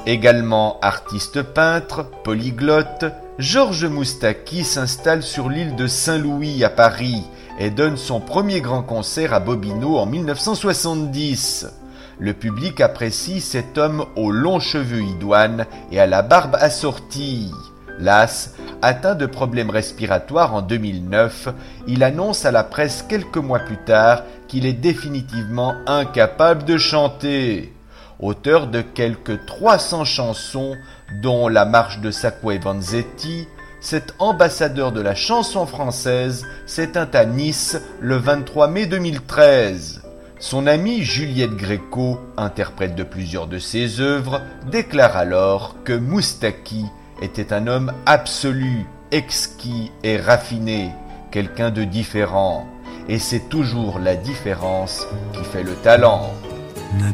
Également artiste peintre, polyglotte, Georges Moustaki s'installe sur l'île de Saint-Louis à Paris et donne son premier grand concert à Bobino en 1970. Le public apprécie cet homme aux longs cheveux idoines et à la barbe assortie. Las, atteint de problèmes respiratoires en 2009, il annonce à la presse quelques mois plus tard qu'il est définitivement incapable de chanter. Auteur de quelques 300 chansons, dont la marche de Sacco et Vanzetti, cet ambassadeur de la chanson française s'éteint à Nice le 23 mai 2013. Son amie Juliette Gréco, interprète de plusieurs de ses œuvres, déclare alors que Moustaki était un homme absolu, exquis et raffiné, quelqu'un de différent. Et c'est toujours la différence qui fait le talent.